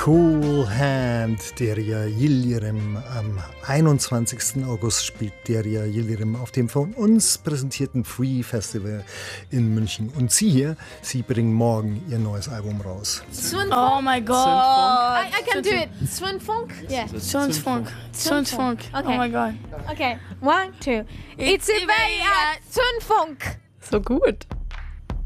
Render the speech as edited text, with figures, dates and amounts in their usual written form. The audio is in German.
Cool Hand, Derya Yildirim. Am 21. August spielt Derya Yildirim auf dem von uns präsentierten Free Festival in München. Und sie bringen morgen ihr neues Album raus. Oh my God. I can do it. Swinfunk? Yeah. Swinfunk. Okay. Oh my God. Okay. 1, 2. It's a at Swinfunk. So gut.